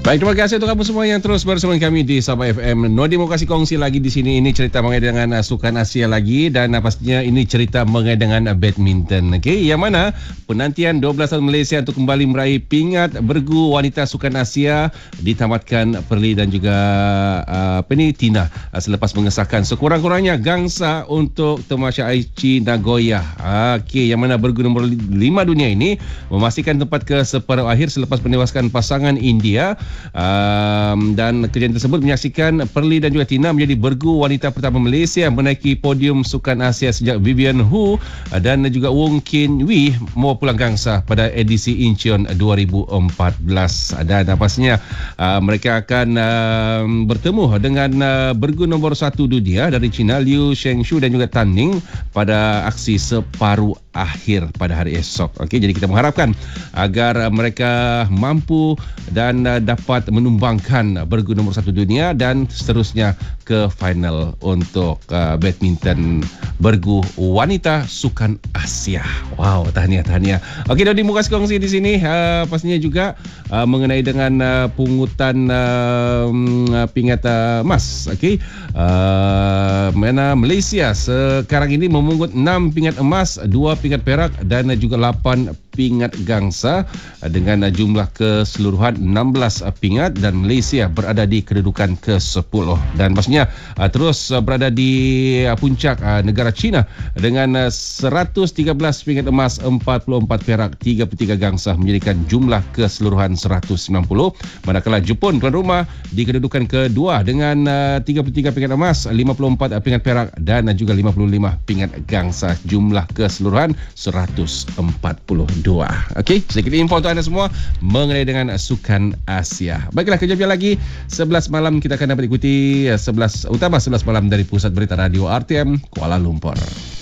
Baik, terima kasih untuk kamu semua yang terus bersama kami di Sabah FM. Nodi mau kasih kongsi lagi di sini. Ini cerita mengenai dengan Sukan Asia lagi, dan pastinya ini cerita mengenai dengan badminton. Okey, yang mana penantian 12 tahun Malaysia untuk kembali meraih pingat bergu wanita Sukan Asia ditamatkan Perli dan juga Tina selepas mengesahkan sekurang-kurangnya gangsa untuk Tamasha Aichi Nagoya. Okey, yang mana bergu nombor 5 dunia ini memastikan tempat ke separuh akhir selepas menewaskan pasangan India. Dan kejadian tersebut menyaksikan Perli dan juga Tina menjadi bergu wanita pertama Malaysia menaiki podium Sukan Asia sejak Vivian Hu dan juga Wong Kin Wee mau pulang gangsa pada edisi Incheon 2014. Dan pastinya mereka akan bertemu dengan bergu nombor 1 dunia dari China, Liu Shengshu dan juga Tan Ning pada aksi separuh akhir pada hari esok. Okey, jadi kita mengharapkan agar mereka mampu dan dapat menumbangkan bergu nombor 1 dunia dan seterusnya ke final untuk badminton bergu wanita Sukan Asia. Wow, tahniah. Okey, Dodi mau kasih kongsi di sini pastinya juga mengenai dengan pungutan pingat emas. Okey, mana Malaysia sekarang ini memungut 6 pingat emas, 2 pingat perak dan juga 8 pingat gangsa dengan jumlah keseluruhan 16 pingat, dan Malaysia berada di kedudukan ke-10 dan pastinya terus berada di puncak negara China dengan 113 pingat emas, 44 perak, 33 gangsa menjadikan jumlah keseluruhan 190, manakala Jepun tuan rumah di kedudukan kedua dengan 33 pingat emas, 54 pingat perak dan juga 55 pingat gangsa, jumlah keseluruhan 142. Okey, sedikit info untuk anda semua mengenai dengan Sukan Asia. Baiklah, kejap lagi 11 malam kita akan dapat ikuti 11 malam dari Pusat Berita Radio RTM Kuala Lumpur.